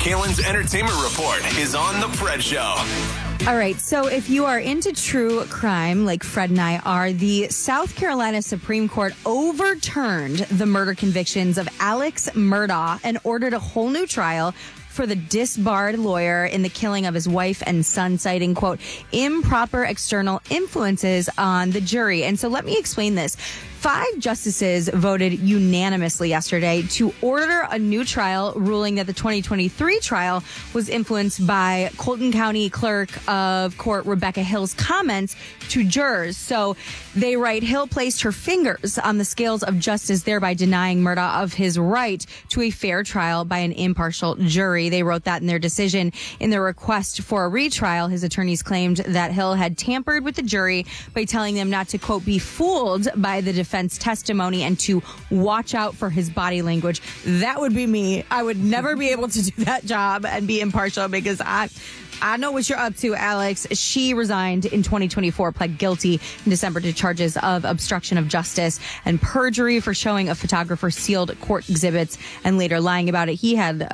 Kalen's Entertainment Report is on The Fred Show. All right, so if you are into true crime like Fred and I are, the South Carolina Supreme Court overturned the murder convictions of Alex Murdaugh and ordered a whole new trial for the disbarred lawyer in the killing of his wife and son, citing, quote, improper external influences on the jury. And so let me explain this. 5 justices voted unanimously yesterday to order a new trial, ruling that the 2023 trial was influenced by Colton County Clerk of Court Rebecca Hill's comments to jurors. So they write, Hill placed her fingers on the scales of justice, thereby denying Murdaugh of his right to a fair trial by an impartial jury. They wrote that in their decision. In their request for a retrial, his attorneys claimed that Hill had tampered with the jury by telling them not to, quote, be fooled by the defense testimony and to watch out for his body language. That would be me. I would never be able to do that job and be impartial because I know what you're up to, Alex. She resigned in 2024, pled guilty in December to charges of obstruction of justice and perjury for showing a photographer sealed court exhibits and later lying about it.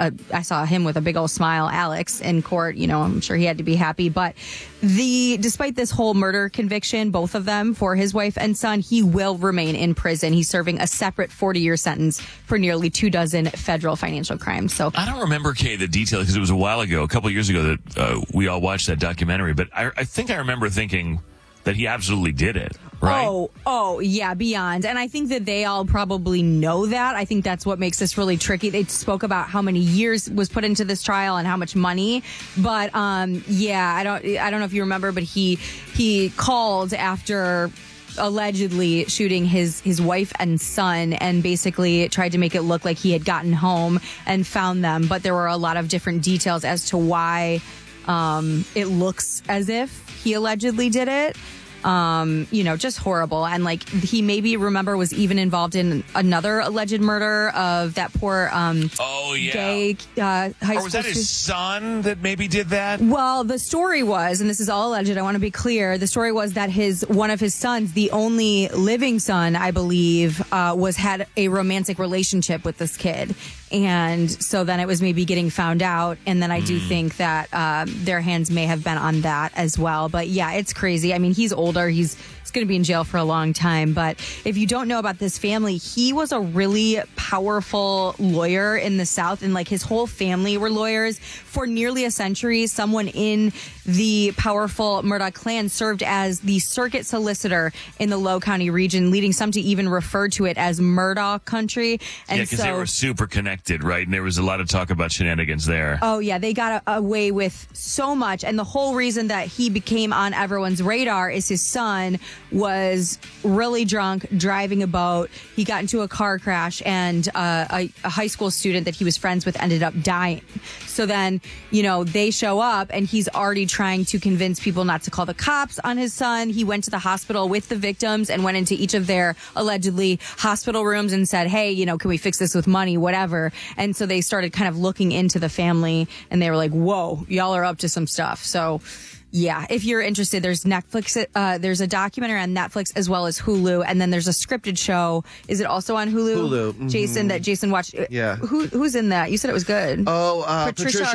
I saw him with a big old smile, Alex, in court. You know, I'm sure he had to be happy. But despite this whole murder conviction, both of them for his wife and son, he will remain in prison. He's serving a separate 40-year sentence for nearly 24 federal financial crimes. So I don't remember, Kay, the detail because it was a while ago, a couple of years ago that we all watched that documentary, but I think I remember thinking that he absolutely did it, right? Oh, yeah, beyond. And I think that they all probably know that. I think that's what makes this really tricky. They spoke about how many years was put into this trial and how much money. But, yeah, I don't know if you remember, but he called after allegedly shooting his wife and son and basically tried to make it look like he had gotten home and found them. But there were a lot of different details as to why it looks as if he allegedly did it. Just horrible. And like he maybe was even involved in another alleged murder of that poor gay high school. Or was that his son that maybe did that? Well, the story was, and this is all alleged, I want to be clear, the story was that one of his sons, the only living son, I believe, had a romantic relationship with this kid. And so then it was maybe getting found out. And then I do think that their hands may have been on that as well. But yeah, it's crazy. I mean, he's older. He's going to be in jail for a long time. But if you don't know about this family, he was a really powerful lawyer in the South. And like his whole family were lawyers for nearly a century. Someone in the powerful Murdaugh clan served as the circuit solicitor in the Low County region, leading some to even refer to it as Murdaugh country. And yeah, because they were super connected, right? And there was a lot of talk about shenanigans there. Oh, yeah. They got away with so much. And the whole reason that he became on everyone's radar is his son was really drunk, driving a boat. He got into a car crash, and a high school student that he was friends with ended up dying. So then, they show up, and he's already trying to convince people not to call the cops on his son. He went to the hospital with the victims and went into each of their allegedly hospital rooms and said, hey, can we fix this with money, whatever. And so they started kind of looking into the family, and they were like, whoa, y'all are up to some stuff. So yeah, if you're interested, there's Netflix. There's a documentary on Netflix as well as Hulu, and then there's a scripted show. Is it also on Hulu? Hulu, Jason, that Jason watched. Yeah. Who's in that? You said it was good. Oh, Patricia